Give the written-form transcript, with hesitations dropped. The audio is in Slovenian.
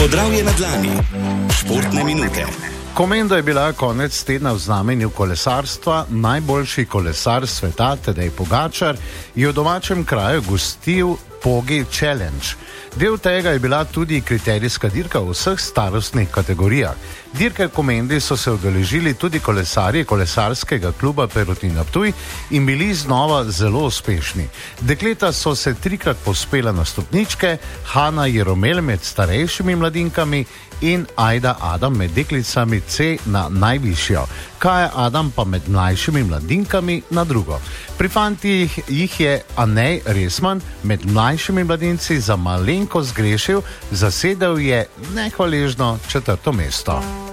Podravje na dlani. Športne minute. Komenda je bila konec tedna v znamenju kolesarstva. Najboljši kolesar sveta, Tadej Pogačar, je v domačem kraju gostil Pogi Challenge. Del tega je bila tudi kriterijska dirka v vseh starostnih kategorijah. Dirke Komendi so se udeležili tudi kolesarji kolesarskega kluba Perutnina Ptuj in bili znova zelo uspešni. Dekleta so se 3-krat povzpela na stopničke, Hana Jeromel med starejšimi mladinkami in Ajda Adam med deklicami C na najvišjo, Kaja Adam pa med mlajšimi mladinkami na drugo. Pri fantih jih je Anej Resman med mlajšimi mladinci za malenkost zgrešil, zasedel je nehvaležno 4. mesto.